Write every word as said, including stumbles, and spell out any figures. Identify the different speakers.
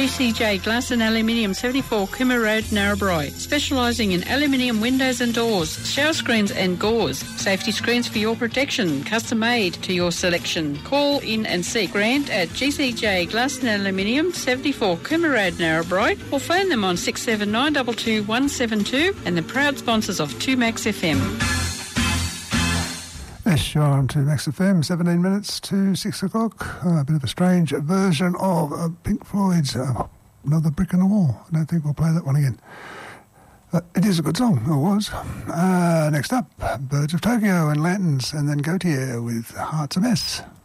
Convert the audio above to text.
Speaker 1: G C J Glass and Aluminium, seventy-four Cooma Road, Narrabri, specialising in aluminium windows and doors, shower screens and gauze, safety screens for your protection, custom made to your selection. Call in and see Grant at G C J Glass and Aluminium, seventy-four Cooma Road, Narrabri, or phone them on six seven nine two two one seven two, and the proud sponsors of two Max F M.
Speaker 2: Yes, you're on to Max F M, seventeen minutes to six o'clock. Uh, a bit of a strange version of uh, Pink Floyd's uh, Another Brick in the Wall. I don't think we'll play that one again. Uh, it is a good song, it was. Uh, next up, Birds of Tokyo and Lanterns, and then Gautier with Heart's a Mess.